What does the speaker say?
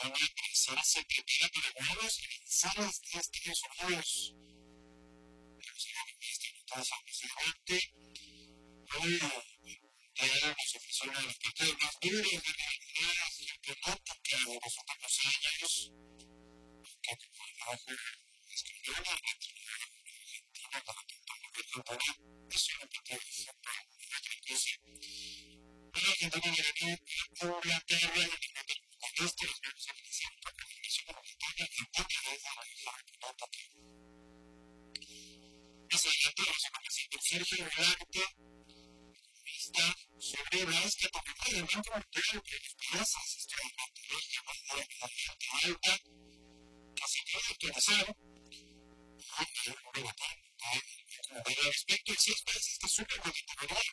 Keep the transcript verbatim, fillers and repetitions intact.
una presencia creativa de nuevos ensayos de Estados Unidos. Los institutos aproximadamente ya nos ofreció una de las cuestiones más duras de la realidad geopolítica de los últimos años, que como el trabajo escribió la Argentina para intentar recuperar es una pequeña ejemplo de otra cosa. Una Argentina de Inglaterra y con esto los vamos a iniciar por la Comisión Europea y también desde la región política. Más adelante vamos a conversar con Sergio Velarte, está sobre la escatología del banco mundial que los países están tecnología más alta que se puede actualizar y un debate al respecto de seis países que suben la tecnología